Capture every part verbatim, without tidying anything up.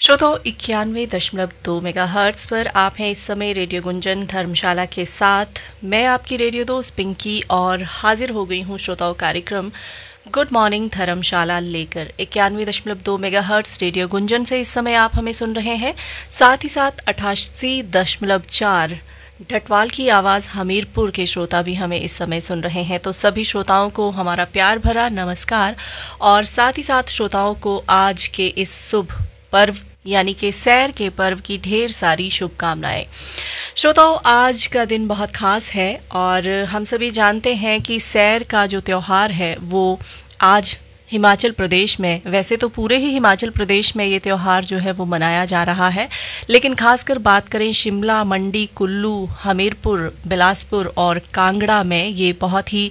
श्रोताओ इक्यानवे दशमलव दो मेगा हर्ट्स पर आप हैं इस समय रेडियो गुंजन धर्मशाला के साथ। मैं आपकी रेडियो दोस्त पिंकी और हाजिर हो गई हूँ श्रोताओं कार्यक्रम गुड मॉर्निंग धर्मशाला लेकर। इक्यानवे दशमलव दो मेगा हर्ट्स रेडियो गुंजन से इस समय आप हमें सुन रहे हैं, साथ ही साथ अठासी दशमलव चार ढटवाल की आवाज़ हमीरपुर के श्रोता भी हमें इस समय सुन रहे हैं। तो सभी श्रोताओं को हमारा प्यार भरा नमस्कार और साथ ही साथ श्रोताओं को आज के इस शुभ पर्व यानी कि सैर के पर्व की ढेर सारी शुभकामनाएं। श्रोताओं, आज का दिन बहुत खास है और हम सभी जानते हैं कि सैर का जो त्यौहार है वो आज हिमाचल प्रदेश में, वैसे तो पूरे ही हिमाचल प्रदेश में ये त्यौहार जो है वो मनाया जा रहा है, लेकिन खासकर बात करें शिमला, मंडी, कुल्लू, हमीरपुर, बिलासपुर और कांगड़ा में ये बहुत ही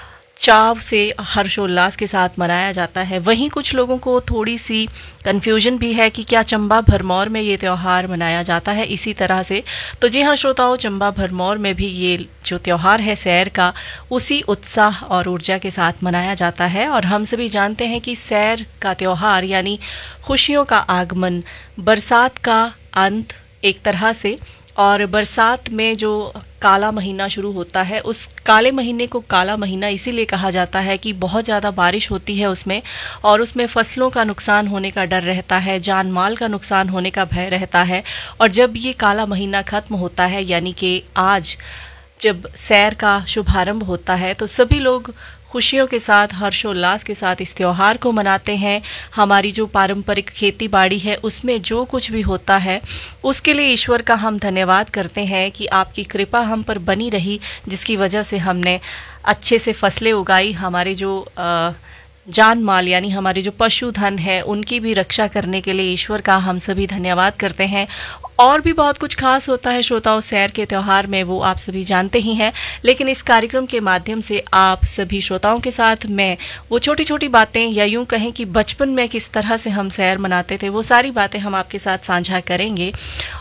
चाव से हर्षोल्लास के साथ मनाया जाता है। वहीं कुछ लोगों को थोड़ी सी कन्फ्यूजन भी है कि क्या चंबा भरमौर में ये त्यौहार मनाया जाता है इसी तरह से। तो जी हाँ श्रोताओं, चंबा भरमौर में भी ये जो त्यौहार है सैर का, उसी उत्साह और ऊर्जा के साथ मनाया जाता है। और हम सभी जानते हैं कि सैर का त्यौहार यानी खुशियों का आगमन, बरसात का अंत एक तरह से, और बरसात में जो काला महीना शुरू होता है, उस काले महीने को काला महीना इसीलिए कहा जाता है कि बहुत ज़्यादा बारिश होती है उसमें, और उसमें फसलों का नुकसान होने का डर रहता है, जान माल का नुकसान होने का भय रहता है। और जब ये काला महीना ख़त्म होता है, यानी कि आज जब सैर का शुभारंभ होता है, तो सभी लोग खुशियों के साथ, हर्षोल्लास के साथ इस त्यौहार को मनाते हैं। हमारी जो पारंपरिक खेती बाड़ी है उसमें जो कुछ भी होता है उसके लिए ईश्वर का हम धन्यवाद करते हैं कि आपकी कृपा हम पर बनी रही, जिसकी वजह से हमने अच्छे से फसलें उगाई। हमारे जो आ, जान माल यानी हमारे जो पशुधन है उनकी भी रक्षा करने के लिए ईश्वर का हम सभी धन्यवाद करते हैं। और भी बहुत कुछ खास होता है श्रोताओं सैर के त्यौहार में, वो आप सभी जानते ही हैं, लेकिन इस कार्यक्रम के माध्यम से आप सभी श्रोताओं के साथ मैं वो छोटी छोटी बातें, या यूं कहें कि बचपन में किस तरह से हम सैर मनाते थे, वो सारी बातें हम आपके साथ साझा करेंगे।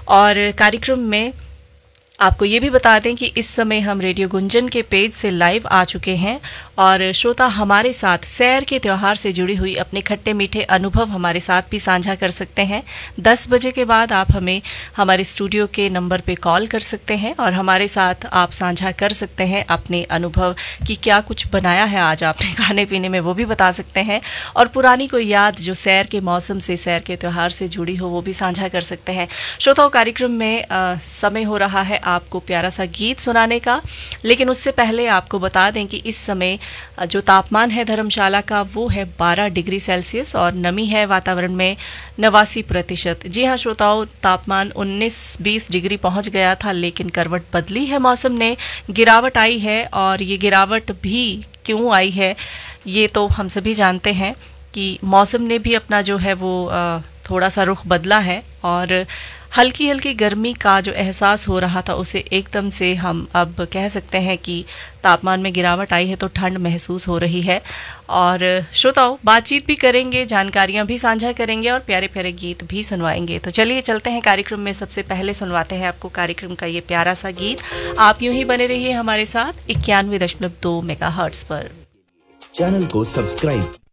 और कार्यक्रम में आपको ये भी बता दें कि इस समय हम रेडियो गुंजन के पेज से लाइव आ चुके हैं और श्रोता हमारे साथ सैर के त्यौहार से जुड़ी हुई अपने खट्टे मीठे अनुभव हमारे साथ भी साझा कर सकते हैं। दस बजे के बाद आप हमें हमारे स्टूडियो के नंबर पे कॉल कर सकते हैं और हमारे साथ आप साझा कर सकते हैं अपने अनुभव कि क्या कुछ बनाया है आज आपने खाने पीने में, वो भी बता सकते हैं। और पुरानी कोई याद जो सैर के मौसम से, सैर के त्यौहार से जुड़ी हो, वो भी साझा कर सकते हैं। श्रोताओं, कार्यक्रम में आ, समय हो रहा है आपको प्यारा सा गीत सुनाने का, लेकिन उससे पहले आपको बता दें कि इस समय जो तापमान है धर्मशाला का वो है बारह डिग्री सेल्सियस और नमी है वातावरण में नवासी प्रतिशत। जी हाँ श्रोताओं, तापमान उन्नीस बीस डिग्री पहुंच गया था, लेकिन करवट बदली है मौसम ने, गिरावट आई है। और ये गिरावट भी क्यों आई है ये तो हम सभी जानते हैं कि मौसम ने भी अपना जो है वो थोड़ा सा रुख बदला है और हल्की हल्की गर्मी का जो एहसास हो रहा था उसे एकदम से हम अब कह सकते हैं कि तापमान में गिरावट आई है, तो ठंड महसूस हो रही है। और श्रोताओं, बातचीत भी करेंगे, जानकारियां भी साझा करेंगे और प्यारे प्यारे गीत भी सुनवाएंगे। तो चलिए चलते हैं कार्यक्रम में। सबसे पहले सुनवाते हैं आपको कार्यक्रम का ये प्यारा सा गीत। आप यूं ही बने रहिए हमारे साथ इक्यानवे दशमलव दो मेगा हर्ट्स पर। चैनल को सब्सक्राइब